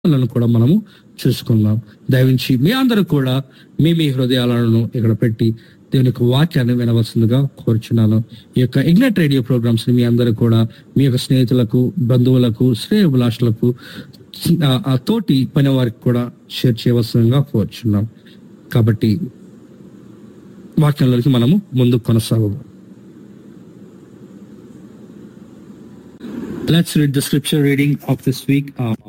లను కూడా మనము చూసుకుందాం. దయవించి మీ అందరూ కూడా మీ హృదయాలను ఇక్కడ పెట్టి దేవుని యొక్క వాక్యాన్ని వినవలసిందిగా కోరుచున్నాను. ఈ యొక్క ఇగ్నైట్ రేడియో ప్రోగ్రామ్స్ ని మీ అందరూ కూడా మీ యొక్క స్నేహితులకు, బంధువులకు, శ్రేయోభిలాషులకు, ఆ తోటి పని వారికి కూడా షేర్ చేయవలసిందిగా కోరుచున్నాం. కాబట్టి వాక్యంలోకి మనము ముందుకు కొనసాగుదాం. Let's read the scripture reading of this week.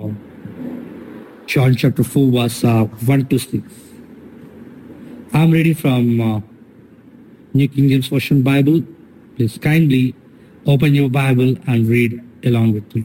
John chapter 4 verse 1 to 6. I'm reading from New King James Version Bible. Please kindly open your Bible and read along with me.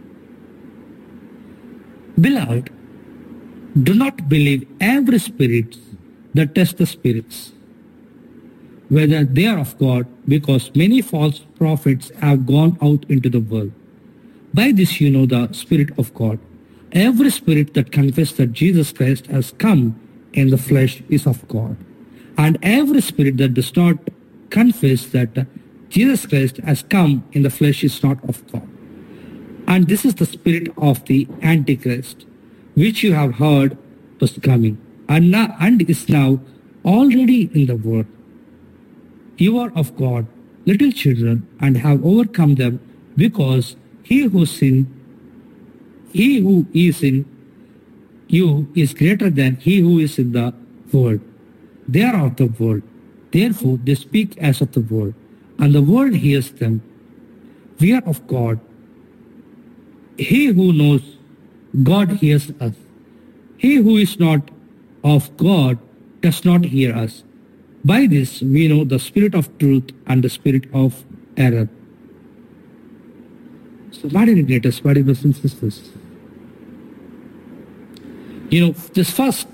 Beloved, do not believe every spirit that tests the spirits, whether they are of God, because many false prophets have gone out into the world. By this you know the Spirit of God. Every spirit that confesses that Jesus Christ has come in the flesh is of God. And every spirit that does not confess that Jesus Christ has come in the flesh is not of God. And this is the spirit of the Antichrist, which you have heard was coming, and is now already in the world. You are of God, little children, and have overcome them, because He who is in you is greater than he who is in the world. They are of the world, therefore they speak as of the world, and the world hears them. We are of God. He who knows God hears us. He who is not of God does not hear us. By this we know the spirit of truth and the spirit of error. So, my dear brothers and sisters, this first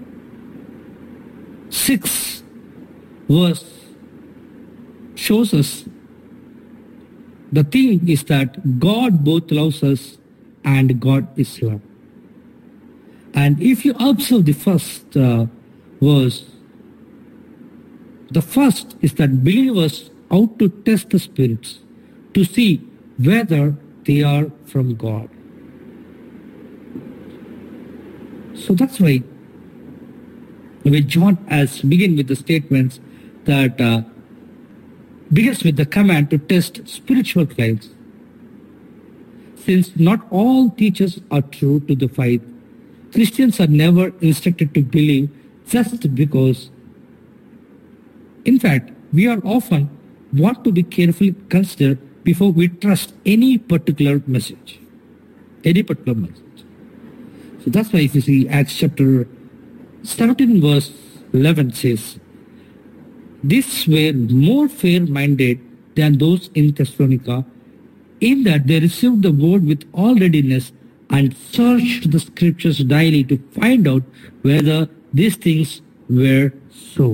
6 verse shows us the thing is that God both loves us and God is love. And if you observe the first verse, the first is that believers ought to test the spirits to see whether they are from God. So that's why when John has begin with the statements that begins with the command to test spiritual claims. Since not all teachers are true to the faith, Christians are never instructed to believe just because. In fact, we are often want to be carefully considered before we trust any particular message. So that's why if you see Acts chapter 17 verse 11 says, these were more fair-minded than those in Thessalonica, in that they received the word with all readiness and searched the scriptures daily to find out whether these things were so.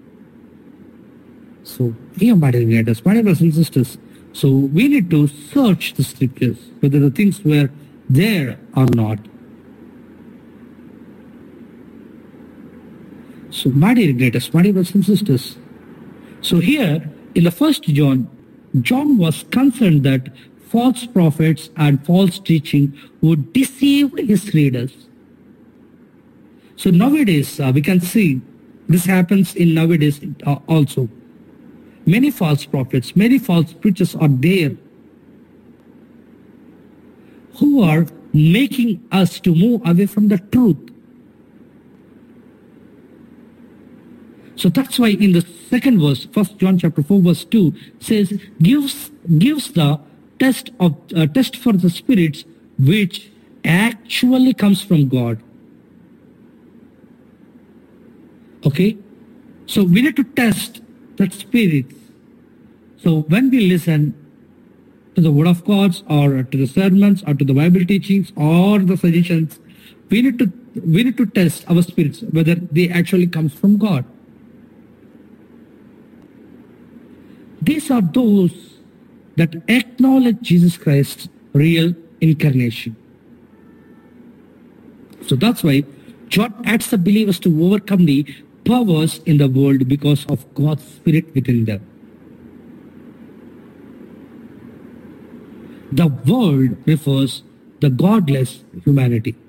So, dear my brothers and sisters, so we need to search the scriptures, whether the things were there or not. So, my dear brothers and sisters, so here in the first John was concerned that false prophets and false teaching would deceive his readers. So nowadays we can see this happens in nowadays also. Many false prophets, many false preachers are there who are making us to move away from the truth. So that's why in the second verse, 1 John chapter 4 verse 2 says, gives the test for the spirits which actually comes from God. Okay? So we need to test that spirit. So when we listen to the word of God or to the sermons or to the Bible teachings or the suggestions, we need to test our spirits whether they actually comes from God. These are those that acknowledge Jesus Christ's real incarnation. So that's why John asks the believers to overcome the powers in the world because of God's Spirit within them. The world refers the godless humanity.